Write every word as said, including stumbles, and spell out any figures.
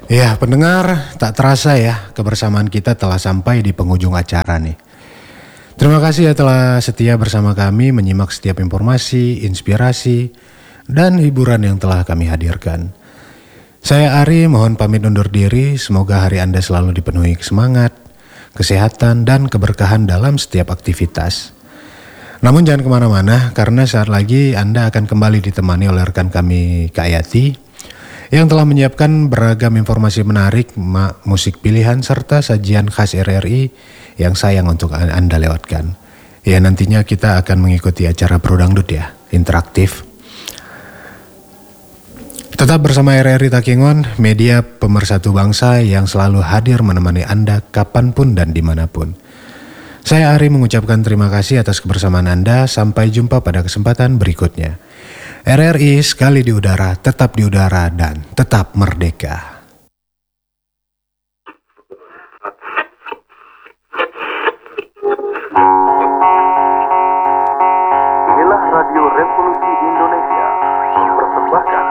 Ya, pendengar, tak terasa ya kebersamaan kita telah sampai di penghujung acara nih. Terima kasih ya telah setia bersama kami menyimak setiap informasi, inspirasi, dan hiburan yang telah kami hadirkan. Saya Ari, mohon pamit undur diri. Semoga hari Anda selalu dipenuhi semangat, kesehatan, dan keberkahan dalam setiap aktivitas. Namun jangan kemana-mana, karena saat lagi Anda akan kembali ditemani oleh rekan kami Kak Yati, yang telah menyiapkan beragam informasi menarik, ma- musik pilihan, serta sajian khas R R I yang sayang untuk Anda lewatkan. Ya, nantinya kita akan mengikuti acara Bro Dangdut ya, interaktif. Tetap bersama R R I Takengon, media pemersatu bangsa yang selalu hadir menemani Anda kapanpun dan dimanapun. Saya Ari mengucapkan terima kasih atas kebersamaan Anda. Sampai jumpa pada kesempatan berikutnya. R R I sekali di udara, tetap di udara, dan tetap merdeka. Inilah Radio Revolusi Indonesia mempersembahkan